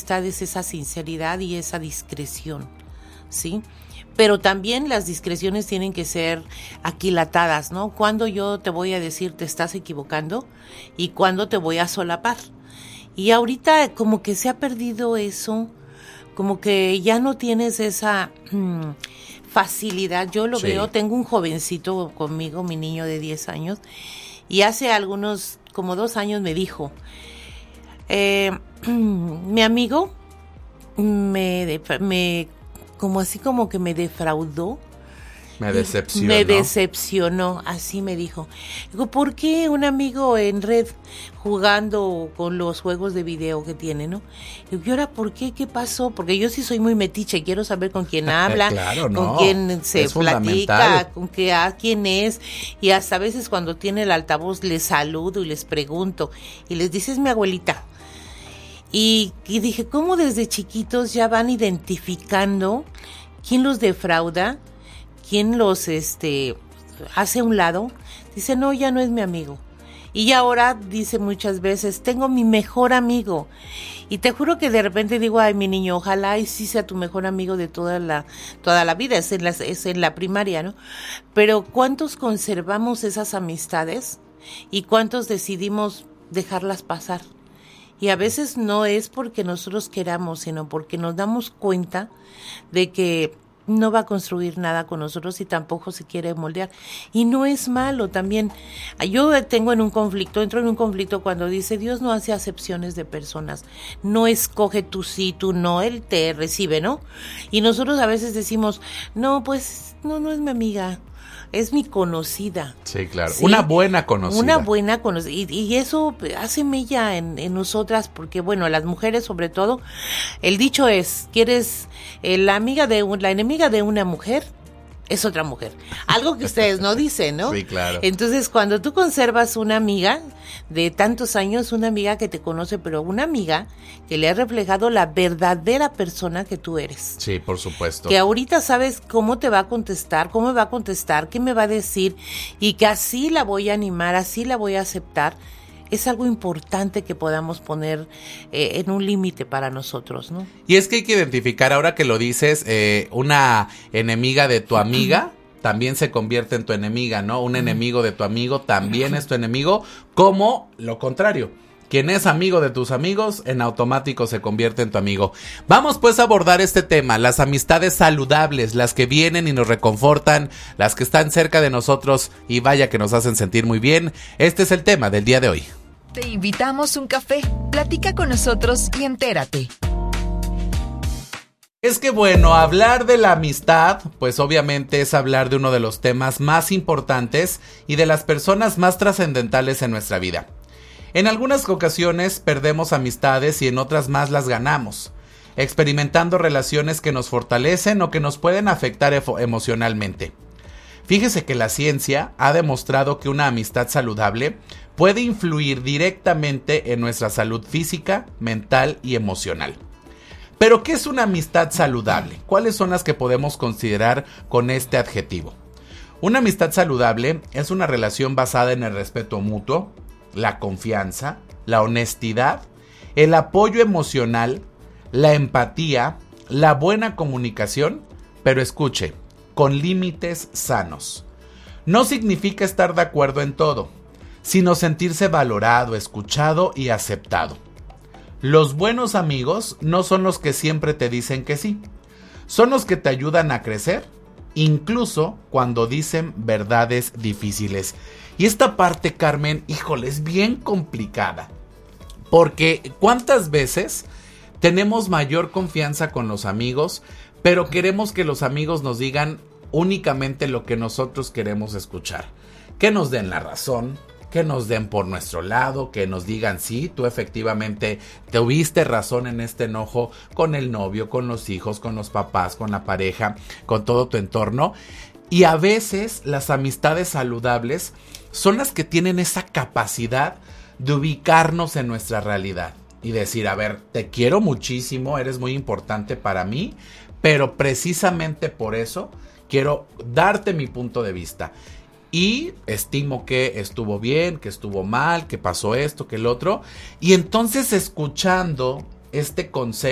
amistad es esa sinceridad y esa discreción, ¿sí? Pero también las discreciones tienen que ser aquilatadas, ¿no? Cuando yo te voy a decir te estás equivocando y cuando te voy a solapar. Y ahorita como que se ha perdido eso, como que ya no tienes esa facilidad. Yo lo veo, tengo un jovencito conmigo, mi niño de 10 años, y hace algunos, como 2 años me dijo, mi amigo como así como que me defraudó. Me decepcionó. Me decepcionó, así me dijo. Digo, ¿por qué un amigo en red jugando con los juegos de video que tiene, no? Digo, ¿y ahora por qué? ¿Qué pasó? Porque yo sí soy muy metiche, quiero saber con quién habla, claro, con quién se platica, con quién es. Y hasta a veces cuando tiene el altavoz les saludo y les pregunto. Y les dice, es mi abuelita. Y dije, ¿cómo desde chiquitos ya van identificando quién los defrauda, quién los hace a un lado? Dice, no, ya no es mi amigo. Y ahora dice muchas veces, tengo mi mejor amigo. Y te juro que de repente digo, ay, mi niño, ojalá y sí sea tu mejor amigo de toda la vida, es en la primaria, ¿no? Pero ¿cuántos conservamos esas amistades y cuántos decidimos dejarlas pasar? Y a veces no es porque nosotros queramos, sino porque nos damos cuenta de que no va a construir nada con nosotros y tampoco se quiere moldear. Y no es malo también. Yo entro en un conflicto cuando dice Dios no hace acepciones de personas. No escoge tú sí, tú no, Él te recibe, ¿no? Y nosotros a veces decimos, no, pues no es mi amiga. Es mi conocida. Sí, claro. ¿Sí? Una buena conocida. Una buena conocida. Y eso hace mella en nosotras, porque bueno, las mujeres sobre todo, el dicho es, ¿quieres la enemiga de una mujer? Es otra mujer. Algo que ustedes no dicen, ¿no? Sí, claro. Entonces, cuando tú conservas una amiga de tantos años, una amiga que te conoce, pero una amiga que le ha reflejado la verdadera persona que tú eres. Sí, por supuesto. Que ahorita sabes cómo te va a contestar, cómo me va a contestar, qué me va a decir, y que así la voy a animar, así la voy a aceptar. Es algo importante que podamos poner en un límite para nosotros, ¿no? Y es que hay que identificar, ahora que lo dices, una enemiga de tu amiga también se convierte en tu enemiga, ¿no? Un enemigo de tu amigo también es tu enemigo, como lo contrario. Quien es amigo de tus amigos, en automático se convierte en tu amigo. Vamos pues a abordar este tema, las amistades saludables, las que vienen y nos reconfortan, las que están cerca de nosotros y vaya que nos hacen sentir muy bien. Este es el tema del día de hoy. Te invitamos un café, platica con nosotros y entérate. Es que bueno, hablar de la amistad, pues obviamente es hablar de uno de los temas más importantes y de las personas más trascendentales en nuestra vida. En algunas ocasiones perdemos amistades y en otras más las ganamos, experimentando relaciones que nos fortalecen o que nos pueden afectar emocionalmente. Fíjese que la ciencia ha demostrado que una amistad saludable puede influir directamente en nuestra salud física, mental y emocional. ¿Pero qué es una amistad saludable? ¿Cuáles son las que podemos considerar con este adjetivo? Una amistad saludable es una relación basada en el respeto mutuo, la confianza, la honestidad, el apoyo emocional, la empatía, la buena comunicación, pero escuche, con límites sanos. No significa estar de acuerdo en todo, sino sentirse valorado, escuchado y aceptado. Los buenos amigos no son los que siempre te dicen que sí, son los que te ayudan a crecer, incluso cuando dicen verdades difíciles. Y esta parte, Carmen, híjole, es bien complicada, porque ¿cuántas veces tenemos mayor confianza con los amigos, pero queremos que los amigos nos digan únicamente lo que nosotros queremos escuchar? Que nos den la razón, que nos den por nuestro lado, que nos digan sí, tú efectivamente tuviste razón en este enojo con el novio, con los hijos, con los papás, con la pareja, con todo tu entorno. Y a veces las amistades saludables son las que tienen esa capacidad de ubicarnos en nuestra realidad y decir, a ver, te quiero muchísimo, eres muy importante para mí, pero precisamente por eso quiero darte mi punto de vista. Y estimo que estuvo bien, que estuvo mal, que pasó esto, que el otro. Y entonces escuchando este consejo